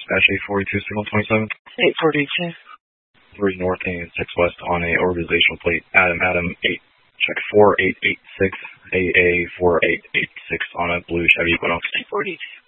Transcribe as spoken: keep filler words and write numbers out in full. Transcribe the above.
Dispatch eight forty-two, signal twenty-seven. eight forty-two. three north and six west on a organizational plate. Adam, Adam, eight. Check four eight eight six, A A four eight eight six on a blue Chevy Equinox. eight forty-two.